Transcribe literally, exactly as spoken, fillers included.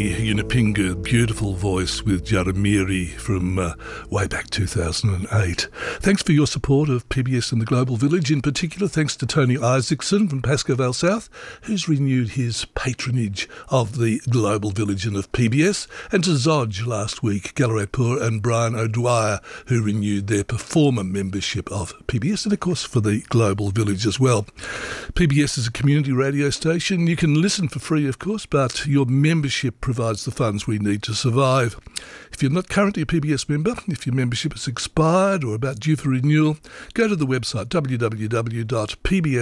Johnny Unipinga, beautiful voice with Jaramiri from uh, way back two thousand eight. Thanks for your support of P B S and the Global Village. In particular, thanks to Tony Isaacson from Pascoe Vale South, who's renewed his patronage of the Global Village and of P B S, and to Zodge last week, Gallery-Poor and Brian O'Dwyer, who renewed their performer membership of P B S, and of course for the Global Village as well. P B S is a community radio station. You can listen for free, of course, but your membership provides the funds we need to survive. If you're not currently a P B S member, if your membership has expired or about due for renewal, go to the website w w w dot p b s